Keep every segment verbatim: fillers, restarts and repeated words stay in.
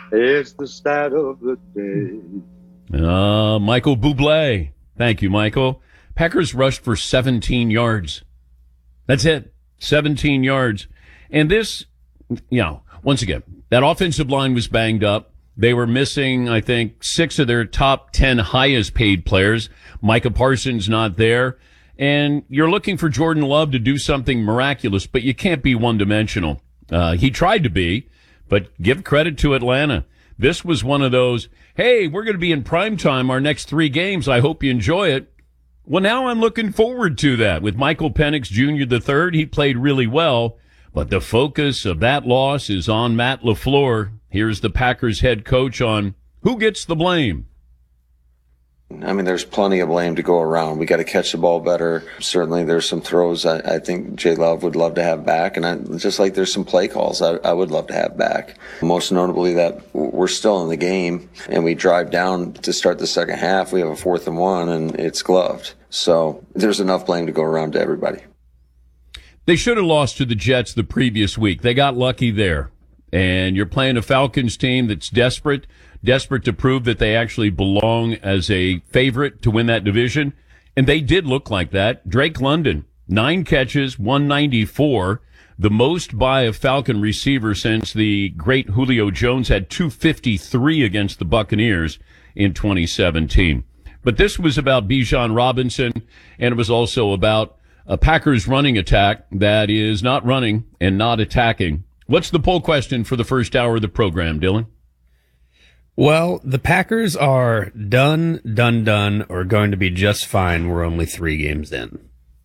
It's the start of the day. Uh, Michael Bublé. Thank you, Michael. Packers rushed for seventeen yards. That's it. seventeen yards. And this, you know, once again, that offensive line was banged up. They were missing, I think, six of their top ten highest paid players. Micah Parsons not there. And you're looking for Jordan Love to do something miraculous, but you can't be one-dimensional. Uh, he tried to be, but give credit to Atlanta. This was one of those, hey, we're going to be in primetime our next three games. I hope you enjoy it. Well, now I'm looking forward to that. With Michael Penix Junior the third, he played really well, but the focus of that loss is on Matt LaFleur. Here's the Packers head coach on who gets the blame. I mean, there's plenty of blame to go around. We got to catch the ball better. Certainly, there's some throws I, I think Jay Love would love to have back, and I, just like there's some play calls I, I would love to have back. Most notably that we're still in the game, and we drive down to start the second half. We have a fourth and one, and it's gloved. So there's enough blame to go around to everybody. They should have lost to the Jets the previous week. They got lucky there. And you're playing a Falcons team that's desperate, desperate to prove that they actually belong as a favorite to win that division. And they did look like that. Drake London, nine catches, one ninety-four, the most by a Falcon receiver since the great Julio Jones had two fifty-three against the Buccaneers in twenty seventeen. But this was about Bijan Robinson, and it was also about a Packers running attack that is not running and not attacking. What's the poll question for the first hour of the program, Dylan? Well, the Packers are done, done, done, or going to be just fine. We're only three games in.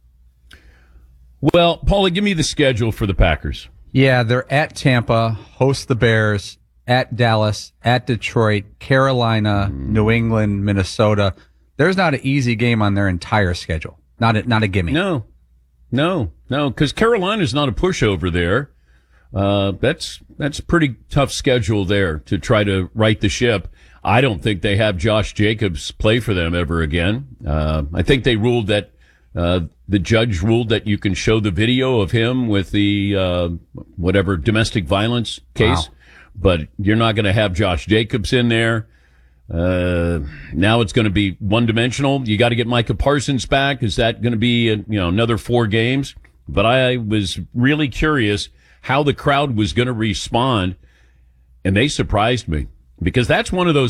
Well, Paulie, give me the schedule for the Packers. Yeah, they're at Tampa, host the Bears, at Dallas, at Detroit, Carolina, mm. New England, Minnesota. There's not an easy game on their entire schedule. Not a, not a gimme. No, no, no, because Carolina's not a pushover there. Uh, that's, that's a pretty tough schedule there to try to right the ship. I don't think they have Josh Jacobs play for them ever again. Uh, I think they ruled that, uh, the judge ruled that you can show the video of him with the, uh, whatever domestic violence case, wow. But you're not going to have Josh Jacobs in there. Uh, now it's going to be one dimensional. You got to get Micah Parsons back. Is that going to be, a, you know, another four games? But I was really curious how the crowd was going to respond, and they surprised me because that's one of those